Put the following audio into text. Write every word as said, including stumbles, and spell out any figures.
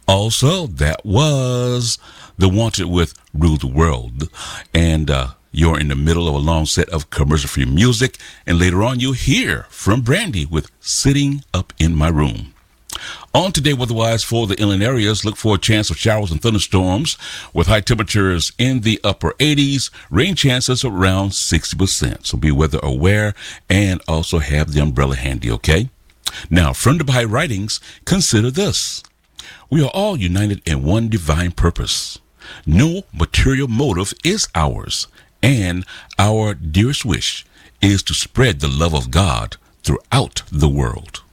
Also, that was The Wanted with Rule the World. And uh, you're in the middle of a long set of commercial-free music. And later on, you'll hear from Brandy with Sitting Up in My Room. On today, weather-wise for the inland areas, look for a chance of showers and thunderstorms with high temperatures in the upper eighties, rain chances around sixty percent. So be weather aware and also have the umbrella handy, okay? Now, from the Baha'i writings, consider this. We are all united in one divine purpose. No material motive is ours, and our dearest wish is to spread the love of God throughout the world.